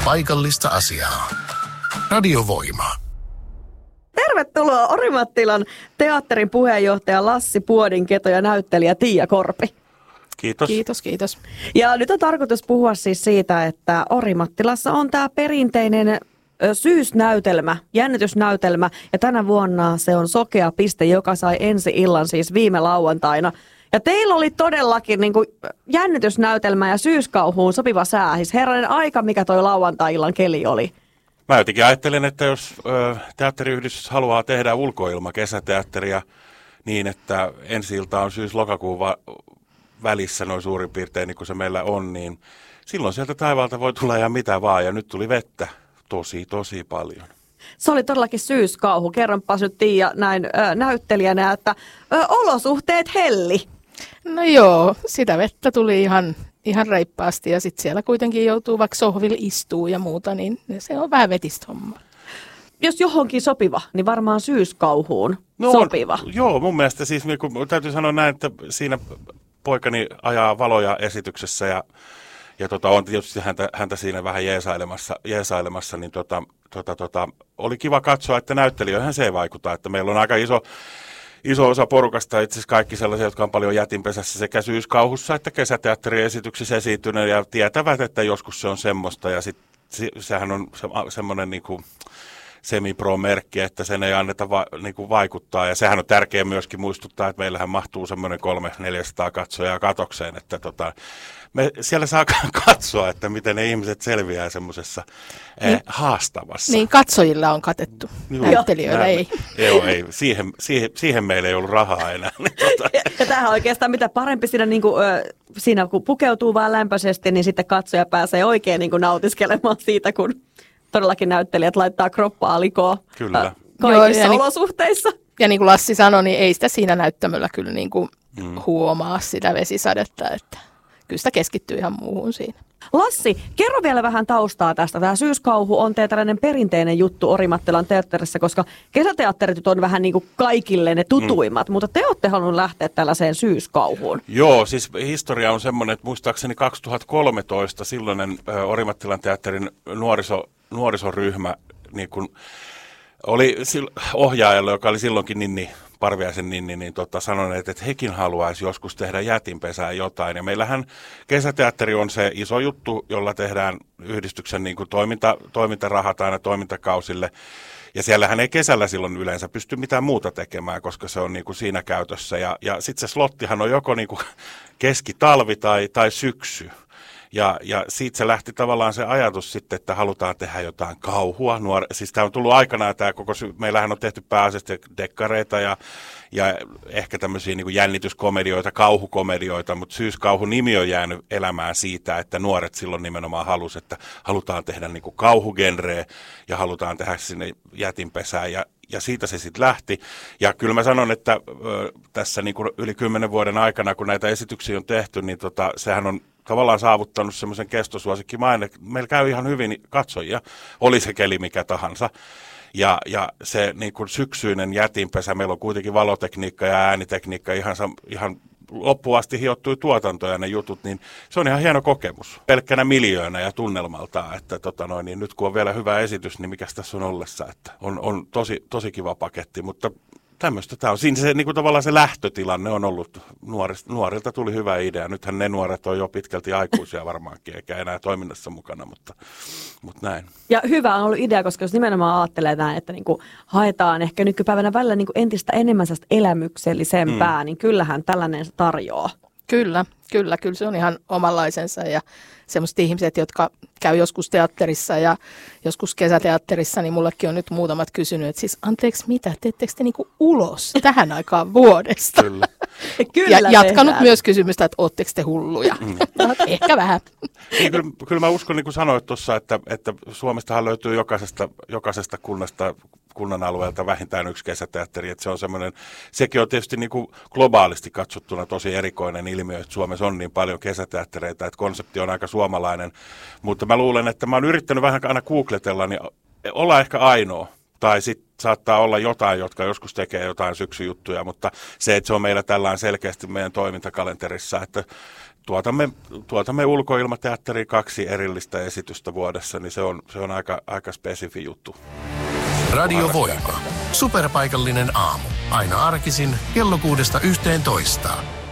paikallista asiaa. Radiovoima. Tervetuloa Orimattilan teatterin puheenjohtaja Lassi Puodinketo ja näyttelijä Tiia Korpi. Kiitos. Kiitos. Ja nyt on tarkoitus puhua siis siitä, että Orimattilassa on tämä perinteinen syysnäytelmä, jännitysnäytelmä, ja tänä vuonna se on Sokea piste, joka sai ensi illan siis viime lauantaina. Ja teillä oli todellakin niin kuin jännitysnäytelmä ja syyskauhuun sopiva sää, siis herranen aika, mikä toi lauantai-illan keli oli. Mä jotenkin ajattelen, että jos teatteriyhdistys haluaa tehdä ulkoilma kesäteatteria niin, että ensi ilta on syys-lokakuun välissä noin suurin piirtein niin kuin se meillä on, niin silloin sieltä taivaalta voi tulla ihan mitä vaan, ja nyt tuli vettä tosi paljon. Se oli todellakin syyskauhu. Kerronpas nyt Tiia näin näyttelijänä, että olosuhteet helli. No joo, sitä vettä tuli ihan reippaasti ja sitten siellä kuitenkin joutuu vaikka sohville istuu ja muuta, niin se on vähän vetistä hommaa. Jos johonkin sopiva, niin varmaan syyskauhuun sopiva. Joo, mun mielestä siis täytyy sanoa näin, että siinä poikani ajaa valoja esityksessä ja on tietysti häntä siinä vähän jeesailemassa niin oli kiva katsoa, että näyttelijöihin se ei vaikuta, että meillä on aika iso osa porukasta, itse asiassa kaikki sellaisia, jotka on paljon jätinpesässä sekä syyskauhussa että kesäteatteriesityksissä esiintyneet ja tietävät, että joskus se on semmoista ja sehän on semmoinen niinku semi-pro-merkki, että sen ei anneta niinku vaikuttaa ja sehän on tärkeää myöskin muistuttaa, että meillähän mahtuu semmoinen 300-400 katsojaa katokseen, että me siellä saa katsoa, että miten ne ihmiset selviää semmoisessa haastavassa. Niin, katsojilla on katettu, näyttelijöillä ei. Joo, ei. Siihen meillä ei ollut rahaa enää. Ja tämähän oikeastaan mitä parempi siinä, siinä kun pukeutuu vaan lämpöisesti, niin sitten katsoja pääsee oikein nautiskelemaan siitä, kun todellakin näyttelijät laittaa kroppaa likoon kaikissa olosuhteissa. Ja niin kuin Lassi sanoi, niin ei sitä siinä näyttämöllä kyllä huomaa sitä vesisadetta, että kyllä sitä keskittyy ihan muuhun siinä. Lassi, kerro vielä vähän taustaa tästä. Tämä syyskauhu on tällainen perinteinen juttu Orimattilan teatterissa, koska kesäteatterit on vähän niin kuin kaikille ne tutuimmat, mutta te olette halunnut lähteä tällaiseen syyskauhuun. Joo, siis historia on semmoinen, että muistaakseni 2013 silloinen Orimattilan teatterin nuorisoryhmä niin kuin oli ohjaajalle, joka oli silloinkin Parviaisen Ninni, sanoneet, että hekin haluaisi joskus tehdä jätinpesään jotain. Ja meillähän kesäteatteri on se iso juttu, jolla tehdään yhdistyksen niin kuin toimintarahat aina toimintakausille. Ja siellähän ei kesällä silloin yleensä pysty mitään muuta tekemään, koska se on niin kuin siinä käytössä. Ja sitten se slottihan on joko niin kuin keskitalvi tai syksy. Ja siitä se lähti tavallaan se ajatus sitten, että halutaan tehdä jotain kauhua. Siis tämä on tullut aikanaan meillähän on tehty pääasiassa dekkareita ja ehkä tämmöisiä niin kuin jännityskomedioita, kauhukomedioita, mutta syyskauhu nimi on jäänyt elämään siitä, että nuoret silloin nimenomaan halusi, että halutaan tehdä niin kuin kauhugenreä ja halutaan tehdä sinne jätinpesään ja siitä se sitten lähti. Ja kyllä mä sanon, että tässä niin kuin yli 10 vuoden aikana, kun näitä esityksiä on tehty, niin sehän on tavallaan saavuttanut semmoisen kestosuosikki maine. Meillä käy ihan hyvin katsojia, oli se keli mikä tahansa. Ja se niin kuin syksyinen jätinpesä, meillä on kuitenkin valotekniikka ja äänitekniikka ihan loppuun asti hiottui tuotantoja ne jutut, niin se on ihan hieno kokemus. Pelkkänä miljöönä ja tunnelmaltaan, että niin nyt kun on vielä hyvä esitys, niin mikäs tässä on ollessa, että on tosi kiva paketti, mutta tämmöistä tämä on. Siinä se niin kuin tavallaan se lähtötilanne on ollut, nuorilta tuli hyvä idea. Nythän ne nuoret on jo pitkälti aikuisia varmaankin, eikä enää toiminnassa mukana, mutta näin. Ja hyvä on ollut idea, koska jos nimenomaan ajattelee näin, että niin kuin haetaan ehkä nykypäivänä välillä niin kuin entistä enemmän elämyksellisempää, niin kyllähän tällainen se tarjoaa. Kyllä se on ihan omanlaisensa ja semmoiset ihmiset, jotka käy joskus teatterissa ja joskus kesäteatterissa, niin mullekin on nyt muutamat kysynyt, että siis anteeksi mitä, teettekö te niinku ulos tähän aikaan vuodesta? Kyllä. Ja jatkanut myös kysymystä, että ootteko te hulluja? Ehkä vähän. Niin, kyllä mä uskon, niin kuin sanoit tuossa, että Suomestahan löytyy jokaisesta kunnan alueelta vähintään yksi kesäteatteri, että se on semmoinen, sekin on tietysti niin kuin globaalisti katsottuna tosi erikoinen ilmiö, että Suomessa on niin paljon kesäteattereita, että konsepti on aika suomalainen, mutta mä luulen, että mä oon yrittänyt vähän aina googletella, niin ollaan ehkä ainoa, tai sitten saattaa olla jotain, jotka joskus tekee jotain syksyjuttuja, mutta se, että se on meillä tällään selkeästi meidän toimintakalenterissa, että tuotamme ulkoilmateatteriin 2 erillistä esitystä vuodessa, niin se on aika spesifi juttu. Radio Voima. Superpaikallinen aamu. Aina arkisin kello 6–11.